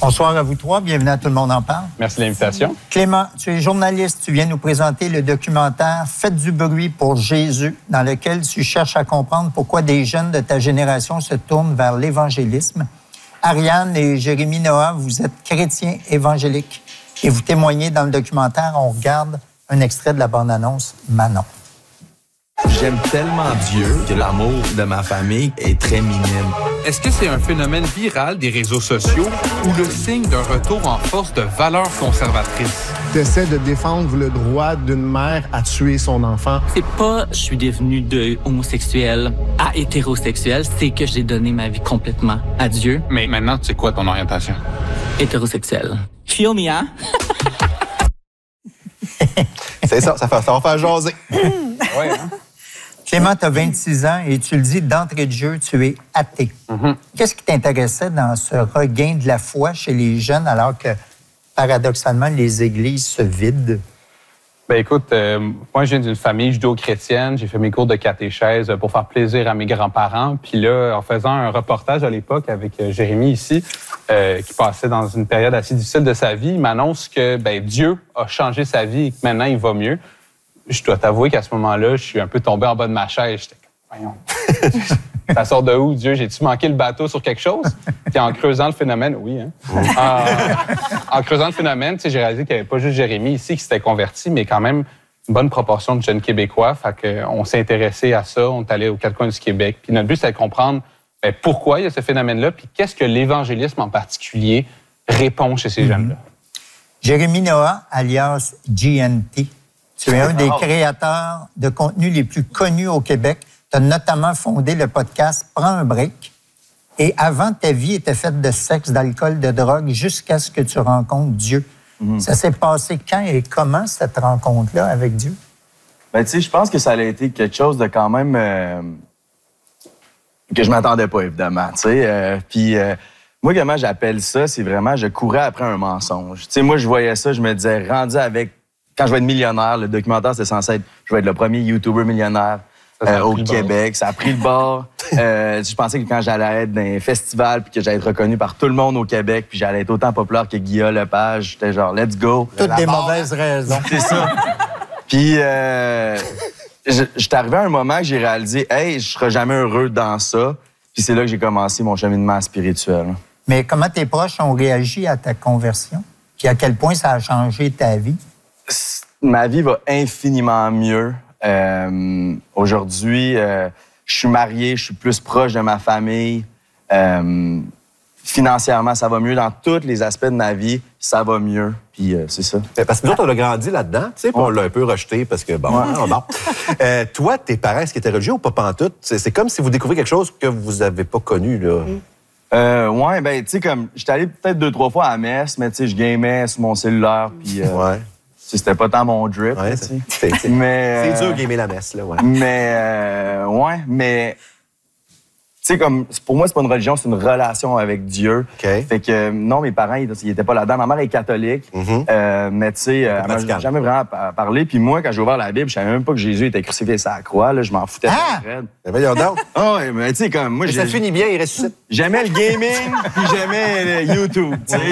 Bonsoir à vous trois. Bienvenue à Tout le monde en parle. Merci de l'invitation. Clément, tu es journaliste. Tu viens nous présenter le documentaire « Faites du bruit pour Jésus » dans lequel tu cherches à comprendre pourquoi des jeunes de ta génération se tournent vers l'évangélisme. Ariane et Jérémy Noah, vous êtes chrétiens évangéliques et vous témoignez dans le documentaire. On regarde un extrait de la bande-annonce « Manon ». J'aime tellement Dieu que l'amour de ma famille est très minime. Est-ce que c'est un phénomène viral des réseaux sociaux ou le signe d'un retour en force de valeurs conservatrices? T'essaies de défendre le droit d'une mère à tuer son enfant. C'est pas je suis devenu de homosexuel à hétérosexuel, c'est que j'ai donné ma vie complètement à Dieu. Mais maintenant, tu sais quoi ton orientation? Hétérosexuel. Feel me, hein? C'est ça va faire jaser. Ouais, hein? Clément, tu as 26 ans et tu le dis d'entrée de jeu, tu es athée. Qu'est-ce qui t'intéressait dans ce regain de la foi chez les jeunes alors que, paradoxalement, les églises se vident? Ben écoute, moi, je viens d'une famille judéo-chrétienne. J'ai fait mes cours de catéchèse pour faire plaisir à mes grands-parents. Puis là, en faisant un reportage à l'époque avec Jérémy ici, qui passait dans une période assez difficile de sa vie, il m'annonce que Dieu a changé sa vie et que maintenant, il va mieux. Je dois t'avouer qu'à ce moment-là, je suis un peu tombé en bas de ma chaise. J'étais comme, voyons, ça sort de où, Dieu? J'ai-tu manqué le bateau sur quelque chose? Puis en creusant le phénomène, oui, hein? En creusant le phénomène, j'ai réalisé qu'il n'y avait pas juste Jérémy ici qui s'était converti, mais quand même une bonne proportion de jeunes Québécois. Fait qu'on s'est intéressé à ça, on est allé aux quatre coins du Québec. Puis notre but, c'était de comprendre pourquoi il y a ce phénomène-là, puis qu'est-ce que l'évangélisme en particulier répond chez ces jeunes-là. Jérémy Noah, alias GNT. Tu es un des créateurs de contenu les plus connus au Québec. Tu as notamment fondé le podcast « Prends un break ». Et avant, ta vie était faite de sexe, d'alcool, de drogue, jusqu'à ce que tu rencontres Dieu. Ça s'est passé quand et comment, cette rencontre-là avec Dieu? Ben, tu sais, je pense que ça a été quelque chose de quand même... que je m'attendais pas, évidemment, tu sais. Puis moi, comment j'appelle ça, c'est vraiment, je courais après un mensonge. Tu sais, moi, je voyais ça, je me disais, rendu avec... Quand je vais être millionnaire, le documentaire, c'était censé être... Je vais être le premier YouTuber millionnaire au Québec. Ça a pris le bord. Je pensais que quand j'allais être dans un festival puis que j'allais être reconnu par tout le monde au Québec puis j'allais être autant populaire que Guillaume Lepage, j'étais genre, let's go. Toutes des mauvaises raisons. C'est ça. Puis, j'étais arrivé à un moment que j'ai réalisé, hey, je serai jamais heureux dans ça. Puis c'est là que j'ai commencé mon cheminement spirituel. Mais comment tes proches ont réagi à ta conversion? Puis à quel point ça a changé ta vie? Ma vie va infiniment mieux. Aujourd'hui, je suis marié, je suis plus proche de ma famille. Financièrement, ça va mieux. Dans tous les aspects de ma vie, ça va mieux. Puis c'est ça. Parce que nous autres, on a grandi là-dedans, tu sais, puis on l'a un peu rejeté parce que, bon. Toi, tes parents, est-ce qu'ils étaient religieux ou pas pantoute? C'est comme si vous découvrez quelque chose que vous n'avez pas connu, là. Ouais, ben, tu sais, comme, j'étais allé peut-être 2-3 fois à la messe, mais tu sais, je gamais sur mon cellulaire, puis c'était pas tant mon drip. Ouais, c'est dur gamer la messe, là, ouais. Mais, tu sais, comme, pour moi, c'est pas une religion, c'est une relation avec Dieu. Okay. Fait que, non, mes parents, ils étaient pas là-dedans. Ma mère est catholique, mais tu sais, elle m'a jamais vraiment parlé. Puis moi, quand j'ai ouvert la Bible, je savais même pas que Jésus était crucifié sur la croix, là, je m'en foutais. Ben voyons donc. Ah ouais, mais tu sais, comme, moi, ça finit bien, il ressuscite. J'aimais le gaming, puis j'aimais le YouTube, tu sais.